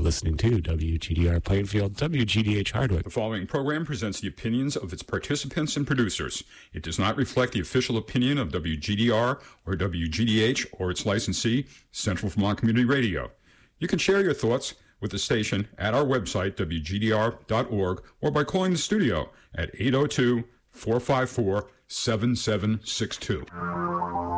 listening to WGDR Plainfield, WGDH Hardwick. The following program presents the opinions of its participants and producers. It does not reflect the official opinion of WGDR or WGDH or its licensee, Central Vermont Community Radio. You can share your thoughts with the station at our website, WGDR.org, or by calling the studio at 802-454-7762.